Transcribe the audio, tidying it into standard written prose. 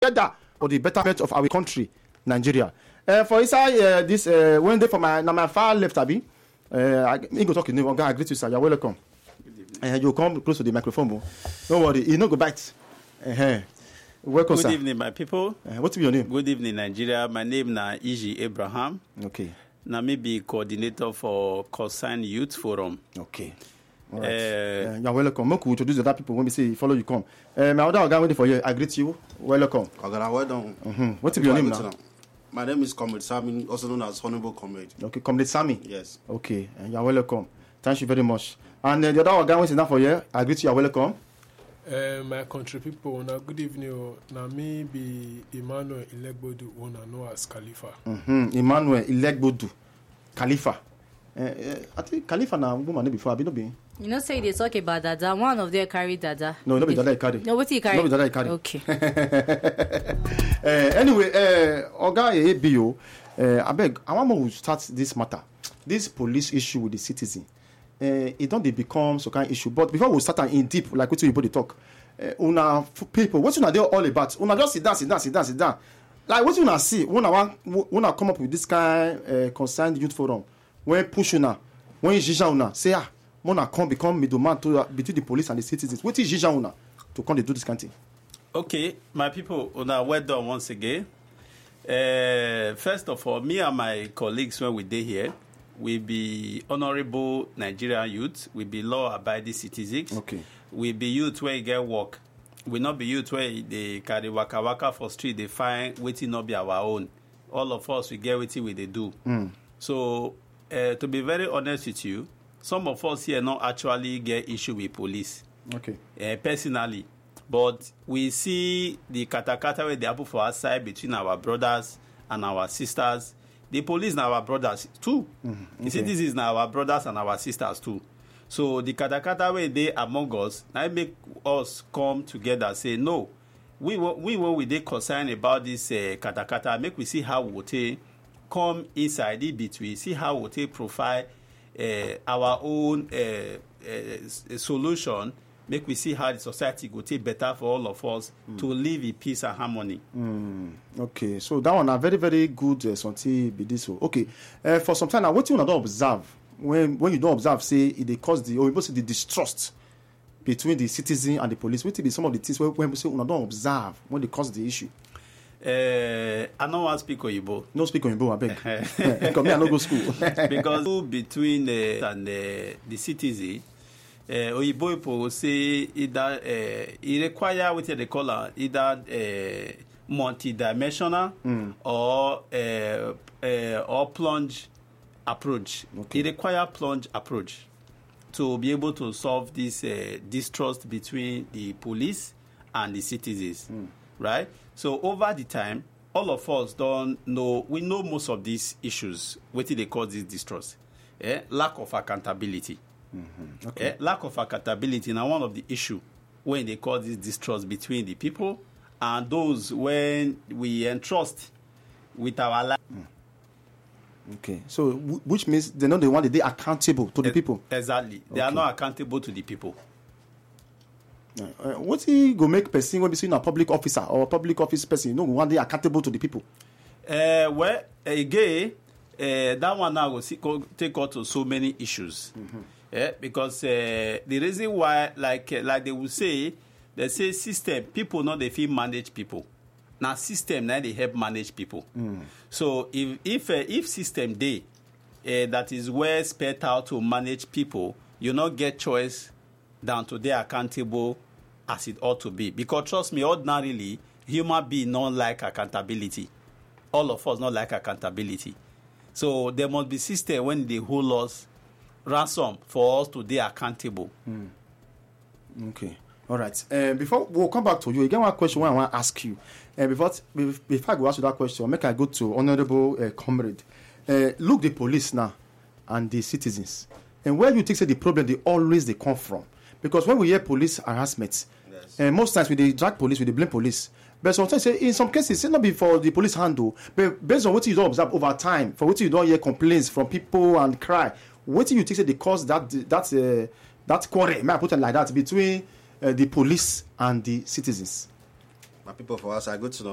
together for the betterment of our country, Nigeria. For inside this when they for my far left, Abi, I go talk in name. I greet you, sir. You're welcome. You come close to the microphone, bro. Don't worry, you no go bite. Welcome, Good sir. evening, my people. What's your name? Good evening, Nigeria. My name na Iji Abraham. Okay. Na me be coordinator for Concerned Youth Forum. Okay. All right. You're welcome. Make we introduce the other people when we say follow you come. My other guy waiting for you. I greet you. Welcome. Ogara, well done. What's your name now? My name is Comrade Sami, also known as Honorable Comrade. Okay, Comrade Sami. Yes. Okay, you're welcome. Thank you very much. And the other guy waiting for you. I greet you. You're welcome. My country people, now good evening. Now me be Emmanuel Ilegbodu, one I know as Khalifa. Emmanuel Ilegbodu, Khalifa. I think Khalifa na woman before. I be no be. You know, say they talk about Dada. One of them carry Dada. No, be Dada carry. No, what he carry? No, be Dada carry. Okay. Anyway, Oga ABO, I beg, I want to start this matter. This police issue with the citizen. It don't they become some kind of issue. But before we start in deep, like what you talk, una people, what you know they're all about? Una just sit down. Like what you wanna see? Wanna come up with this kind concerned youth forum. When push una, when jija una, say wanna come become middleman to between the police and the citizens. What is jija una to come to do this kind of thing? Okay, my people, una well done once again. First of all, me and my colleagues when we dey here, we be honorable Nigerian youth, we be law-abiding citizens. Okay. We be youth where you get work. We not be youth where they carry waka for street, they find waiting not be our own. All of us, we get waiting we they do. So, to be very honest with you, some of us here not actually get issue with police. Okay. Personally. But we see the katakata where they happen for our side between our brothers and our sisters. The police are our brothers too. The citizens are our brothers and our sisters too. So the katakata where they among us, now make us come together and say, no, we when we they concerned about this katakata, make we see how we take come inside it between, see how we take profile our own solution. Make we see how the society go take better for all of us to live in peace and harmony. Okay, so that one a very, very good something be this. Okay, for some time now, what you don't observe when you don't observe, say it they cause the or you say the distrust between the citizen and the police. What be some of the things when we say we don't observe when they cause the issue? I don't want to speak Oyibo. No speak Oyibo, I beg. Because me I no go school. Because between the citizen. Oyibo people say either it require what they call either multi-dimensional or plunge approach. Okay. It require plunge approach to be able to solve this distrust between the police and the citizens, right? So over the time, all of us we know most of these issues. What they call this distrust? Lack of accountability. Okay. Lack of accountability now one of the issue when they call this distrust between the people and those when we entrust with our life. Okay, so which means they're not the one that they accountable to the people. Exactly, they are not accountable to the people. What he go make person when be seen a public officer or a public office person? You know, one day accountable to the people. Well, again, that one now will take out to so many issues. Because the reason why, like they will say, they say system, people not they feel manage people. Now system now they help manage people. So if system day that is well spelled out to manage people, you not get choice than to they accountable as it ought to be. Because trust me, ordinarily human being not like accountability. All of us not like accountability. So there must be system when they hold us ransom for us to be accountable. Okay, all right. Before we'll come back to you, again, one question I want to ask you. Before I go ask you that question, make I go to Honorable Comrade. Look, the police now and the citizens, and where you think say the problem they come from? Because when we hear police harassment, most times we they drag police, we they blame police. But sometimes in some cases, it's not be for the police handle, but based on what you don't observe over time, for what you don't hear complaints from people and cry. What do you think they cause that quarrel, may I put it like that, between the police and the citizens? My people, for us, I go to